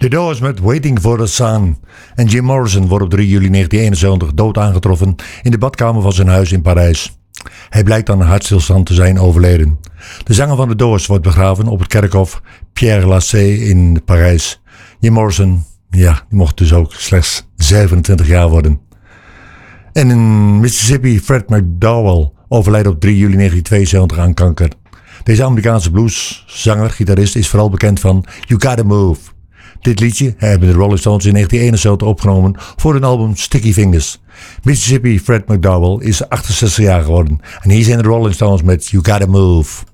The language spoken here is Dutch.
The Doors met Waiting for the Sun. En Jim Morrison wordt op 3 juli 1971 dood aangetroffen in de badkamer van zijn huis in Parijs. Hij blijkt aan een hartstilstand te zijn overleden. De zanger van The Doors wordt begraven op het kerkhof Père Lachaise in Parijs. Jim Morrison, die mocht dus ook slechts 27 jaar worden. En in Mississippi, Fred McDowell overlijdt op 3 juli 1972 aan kanker. Deze Amerikaanse blueszanger, gitarist is vooral bekend van You Gotta Move. Dit liedje hebben de Rolling Stones in 1971 opgenomen voor hun album Sticky Fingers. Mississippi Fred McDowell is 68 jaar geworden en hier zijn de Rolling Stones met You Gotta Move.